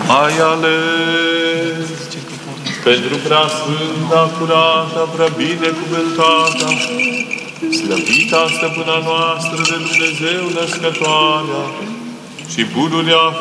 ai ales pentru prea sfânta, curată, prea binecuvântată, slăvita stăpâna noastră de Dumnezeu născătoarea și pururea